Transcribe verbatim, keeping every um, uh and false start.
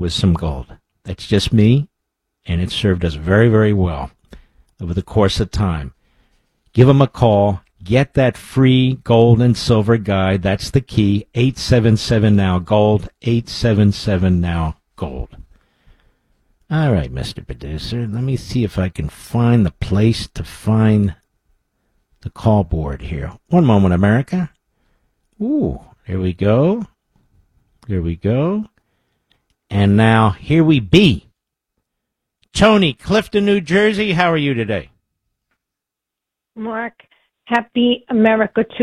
with some gold. That's just me, and it served us very, very well over the course of time. Give them a call. Get that free gold and silver guide. That's the key. eight seven seven now gold. eight seven seven now gold. All right, Mister Producer. Let me see if I can find the place to find the call board here. One moment, America. Ooh, there we go. There we go. And now, here we be. Tony, Clifton, New Jersey, how are you today? Mark, happy America